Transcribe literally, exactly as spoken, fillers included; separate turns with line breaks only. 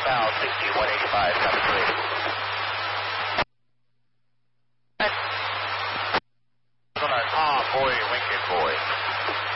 Cal sixty, one eighty-five, copy three. On our, oh boy, Lincoln boy.